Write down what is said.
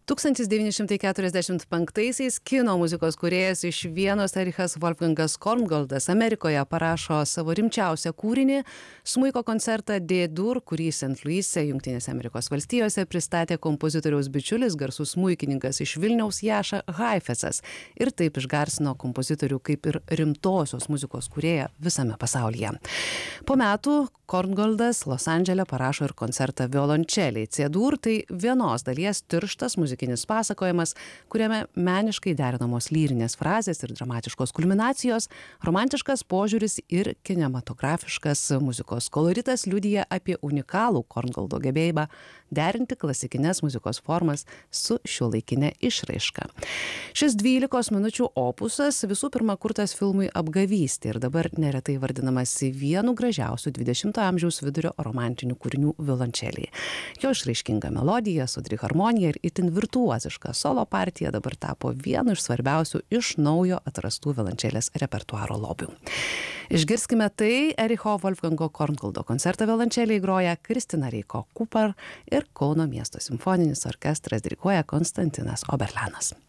1945-aisiais kino muzikos kūrėjas iš Vienos Erichas Wolfgangas Korngoldas Amerikoje parašo savo rimčiausią kūrinį smuiko koncertą D-dur, kurį St. Louis'e, Jungtinėse Amerikos valstijose pristatė kompozitoriaus bičiulis, garsus smuikininkas iš Vilniaus Jaša Haifecas ir taip išgarsino kompozitorių kaip ir rimtosios muzikos kūrėją visame pasaulyje. Po metų Korngoldas Los Andžele parašo ir koncertą violončeliai. C-dur tai vienos dalies tirštas muzikinis pasakojimas, kuriame meniškai derinamos lyrinės frazės ir dramatiškos kulminacijos, romantiškas požiūris ir kinematografiškas muzikos koloritas liudija apie unikalų Korngoldo gebėjimą derinti klasikinės muzikos formas su šiuolaikinė išraiška. Šis 12 minučių opusas visų pirma kurtas filmui Apgavystė ir dabar neretai vadinamas vienu gražiausių 20-ojo amžiaus vidurio romantinių kūrinių violončeliai. Jo išraiškinga melodija, sodri harmonija ir itin virtuoziška solo partija dabar tapo vienu iš svarbiausių iš naujo atrastų violončelės repertuaro lobių. Išgirskime tai, Ericho Wolfgango Korngoldo koncertą violončeliai groja Kristina Reiko Kupar ir Kauno miesto simfoninis orkestras diriguoja Konstantinas Oberlenas.